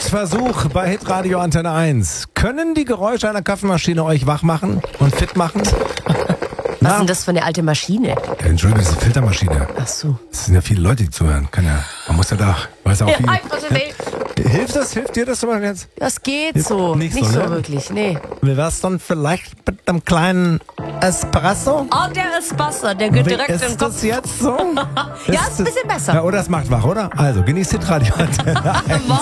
Versuch bei Hitradio Antenne 1. Können die Geräusche einer Kaffeemaschine euch wach machen und fit machen? Was ist denn das für eine alte Maschine? Entschuldigung, das ist eine Filtermaschine. Ach so. Es sind ja viele Leute, die zuhören. Man muss ja da, weiß auch viel. Hilft dir das aber jetzt? Das geht so. Nicht Nicht so, so ne? wirklich, nee. Wie wär's dann vielleicht mit einem kleinen Espresso? Oh, der ist besser. Der geht direkt in den Ist Kopf. das jetzt so? Ja, ist ein bisschen besser. Ja, oder es macht wach, oder? Also, genießt Hitradio Antenne 1.